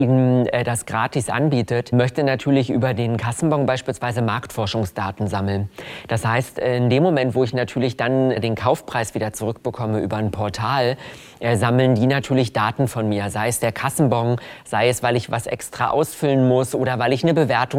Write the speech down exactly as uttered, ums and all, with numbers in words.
Ihnen äh, das gratis anbietet, möchte natürlich über den Kassenbon beispielsweise Marktforschungsdaten sammeln. Das heißt, in dem Moment, wo ich natürlich dann den Kaufpreis wieder zurückbekomme über ein Portal, äh, sammeln die natürlich Daten von mir, sei es der Kassenbon, sei es, weil ich was extra ausfüllen muss oder weil ich eine Bewertung